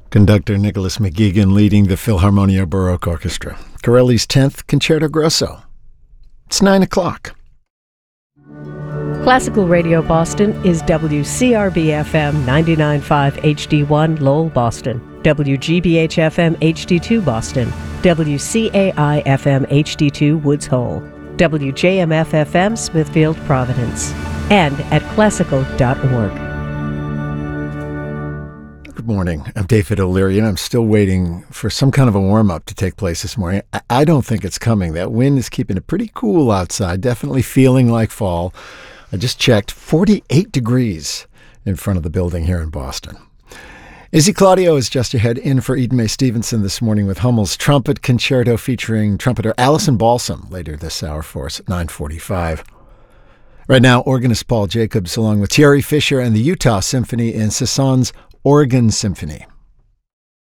Conductor Nicholas McGuigan leading the Philharmonia Baroque Orchestra. Corelli's 10th Concerto Grosso. It's 9 o'clock. Classical Radio Boston is WCRB-FM 99.5 HD1 Lowell, Boston, WGBH-FM HD2 Boston, WCAI-FM HD2 Woods Hole, WJMF-FM Smithfield, Providence, and at classical.org. Good morning. I'm David O'Leary, and I'm still waiting for some kind of a warm-up to take place this morning. I don't think it's coming. That wind is keeping it pretty cool outside, definitely feeling like fall. I just checked, 48 degrees in front of the building here in Boston. Izzy Claudio is just ahead in for Eden Mae Stevenson this morning with Hummel's Trumpet Concerto featuring trumpeter Allison Balsam later this hour for us at 9:45. Right now, organist Paul Jacobs along with Thierry Fisher and the Utah Symphony in Cézanne's Oregon Symphony.